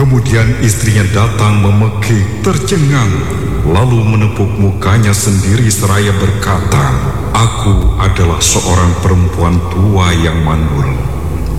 Kemudian istrinya datang memekik tercengang, lalu menepuk mukanya sendiri seraya berkata, "Aku adalah seorang perempuan tua yang mandul.